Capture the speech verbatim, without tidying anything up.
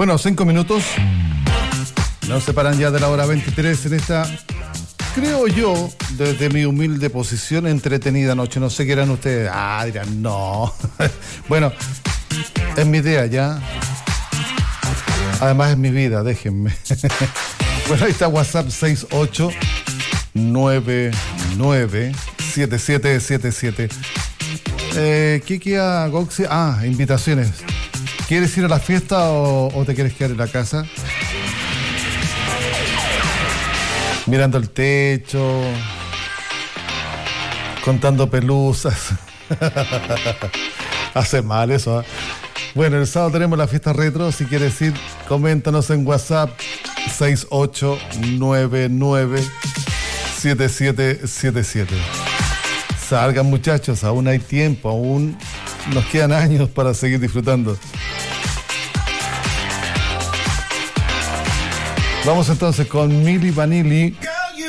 Bueno, cinco minutos. Nos separan ya de la hora veintitrés en esta, creo yo, desde mi humilde posición, entretenida noche. No sé qué eran ustedes. Ah, dirán, no. Bueno, es mi idea ya. Además es mi vida, déjenme. Bueno, ahí está WhatsApp seis ocho nueve nueve siete siete siete siete. Eh, Kiki a Goxi. Ah, invitaciones. ¿Quieres ir a la fiesta o, o te quieres quedar en la casa? Mirando el techo, contando pelusas. Hace mal eso, ¿eh? Bueno, el sábado tenemos la fiesta retro. Si quieres ir, coméntanos en WhatsApp seis ocho nueve nueve siete siete siete siete. Salgan, muchachos, aún hay tiempo, aún nos quedan años para seguir disfrutando. Vamos entonces con Milli Vanilli.